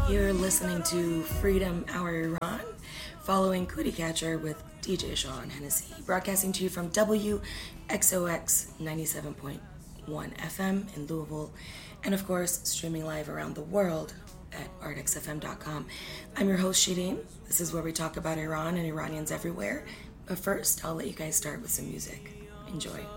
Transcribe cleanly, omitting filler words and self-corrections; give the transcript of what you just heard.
You're listening to Freedom Hour Iran, following Cootie Catcher with DJ Sean Hennessy, broadcasting to you from WXOX 97.1 FM in Louisville, and of course, streaming live around the world at artxfm.com. I'm your host, Shireen. This is where we talk about Iran and Iranians everywhere. But first, I'll let you guys start with some music. Enjoy.